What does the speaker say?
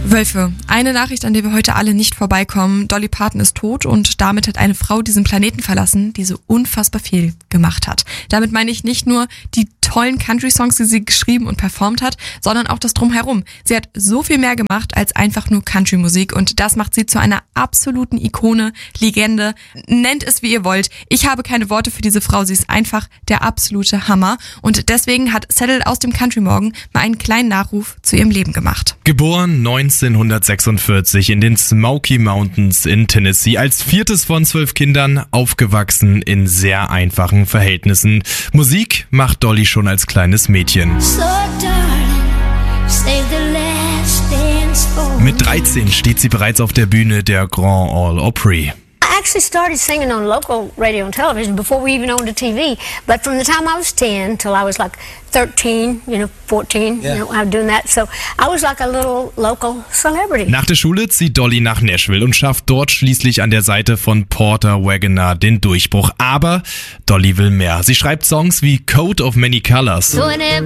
Wölfe, eine Nachricht, an der wir heute alle nicht vorbeikommen. Dolly Parton ist tot und damit hat eine Frau diesen Planeten verlassen, die so unfassbar viel gemacht hat. Damit meine ich nicht nur die tollen Country-Songs, die sie geschrieben und performt hat, sondern auch das Drumherum. Sie hat so viel mehr gemacht als einfach nur Country-Musik und das macht sie zu einer absoluten Ikone, Legende. Nennt es, wie ihr wollt. Ich habe keine Worte für diese Frau. Sie ist einfach der absolute Hammer und deswegen hat Settle aus dem Country Morgen mal einen kleinen Nachruf zu ihrem Leben gemacht. Geboren 1946 in den Smoky Mountains in Tennessee, als viertes von 12 Kindern, aufgewachsen in sehr einfachen Verhältnissen. Musik macht Dolly schon als kleines Mädchen. Mit 13 steht sie bereits auf der Bühne der Grand Ole Opry. I actually started singing on local radio and television before we even owned a TV. But from the time I was 10 till I was like 13, 14, I'm doing that. So I was like a little local celebrity. Nach der Schule zieht Dolly nach Nashville und schafft dort schließlich an der Seite von Porter Wagoner den Durchbruch. Aber Dolly will mehr. Sie schreibt Songs wie Coat of Many Colors.